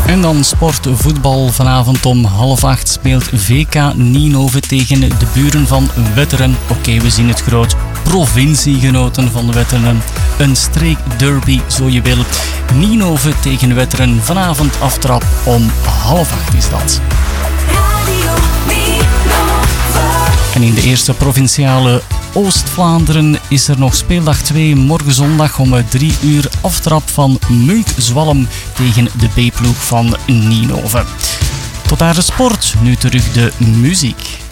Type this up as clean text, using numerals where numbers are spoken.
En dan sport, voetbal. Vanavond om 7:30 speelt VK Ninove tegen de buren van Wetteren. Oké, we zien het groot. Provinciegenoten van Wetteren. Een streekderby, zo je wil. Ninove tegen Wetteren. Vanavond aftrap om 7:30 is dat. En in de eerste provinciale Oost-Vlaanderen is er nog speeldag 2 morgen zondag om 3 uur aftrap van Munk-Zwalm tegen de B-ploeg van Ninove. Tot daar de sport, nu terug de muziek.